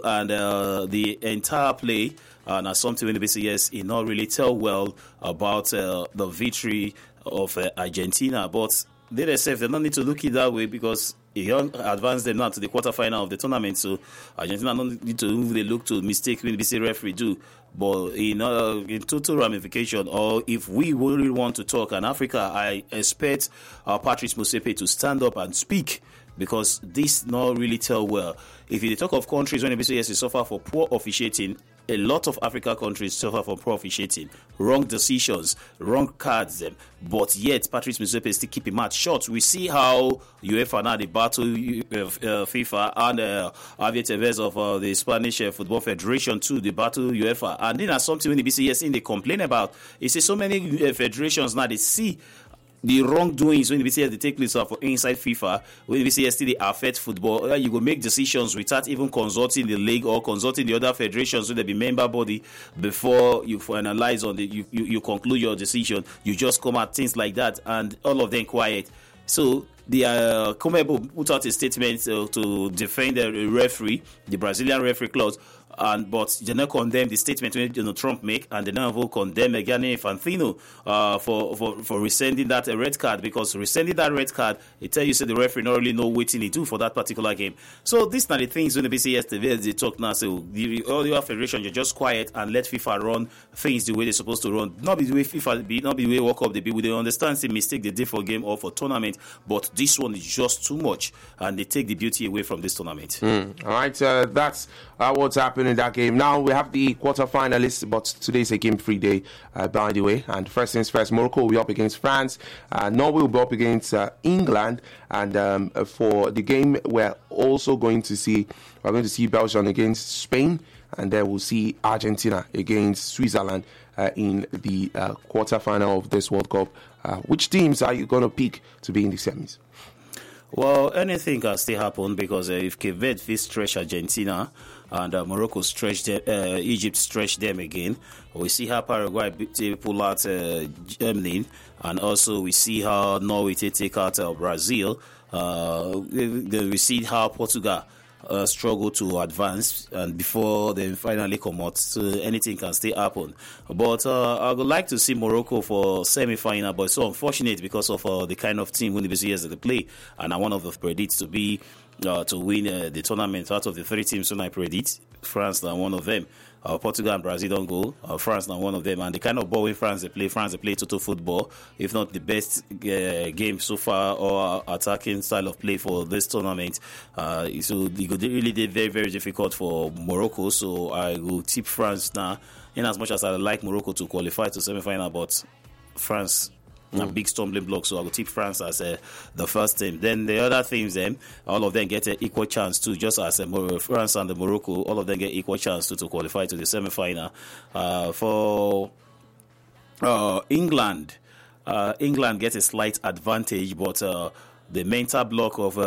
and the entire play. Now something when the BCS is not really tell well about the victory of Argentina, but they themselves they don't need to look it that way because it don't advance them now to the quarterfinal of the tournament. So Argentina don't need to really look to mistake when the BC referee do. But in total ramification, or if we really want to talk on Africa, I expect Patrice Motsepe to stand up and speak, because this not really tell well. If you talk of countries when the BCS suffer for poor officiating, a lot of African countries suffer from poor officiating, wrong decisions, wrong cards, but yet Patrice Motsepe still keep him mouth shut. We see how UEFA now they battle FIFA and Javier Tebas of the Spanish Football Federation too. They battle UEFA, and then that's something when the BCS they complain about. You see so many federations now they see the wrongdoings when the BCS they take place for inside FIFA, when the BCS still they affect football, you go make decisions without even consulting the league or consulting the other federations so they be member body before you finalize on the you conclude your decision. You just come at things like that, and all of them quiet. So the CONMEBOL put out a statement to defend the referee, the Brazilian referee clause. But they not condemn the statement when Trump make, and they never condemn Gianni Infantino for rescinding that red card, because rescinding that red card, it tell you say the referee not really know what he do for that particular game. So these are the things when the BCS they talk now. So all your federation, you're just quiet and let FIFA run things the way they're supposed to run. Not be the way FIFA be, not be the way World Cup they be. They understand the mistake they did for game or for tournament, but this one is just too much, and they take the beauty away from this tournament. All right, that's what's happening in that game. Now we have the quarterfinalists, but today's a game-free day, by the way. And first things first, Morocco will be up against France. Norway will be up against England. And for the game, we're going to see Belgium against Spain, and then we'll see Argentina against Switzerland in the quarterfinal of this World Cup. Which teams are you going to pick to be in the semis? Well, anything can still happen, because if Cape Verde stretch Argentina and Morocco stretch Egypt stretch them again, we see how Paraguay pull out Germany, and also we see how Norway take out Brazil. We see how Portugal struggle to advance, and before they finally come out, so anything can still happen. But I would like to see Morocco for semi-final, but it's so unfortunate because of the kind of team when the BCS that they play, and one of the predicts to be to win the tournament. Out of the 3 teams, when I predict, France are one of them. Portugal and Brazil don't go. France now one of them, and the kind of ball in France they play total football, if not the best game so far, or attacking style of play for this tournament. So it really did very, very difficult for Morocco. So I will tip France now, in as much as I like Morocco to qualify to semi-final, but France a big stumbling block, so I will tip France as the first team. Then the other teams, all of them get an equal chance too, just as France and Morocco, all of them get equal chance to qualify to the semi-final. For England, England gets a slight advantage, but the mental block of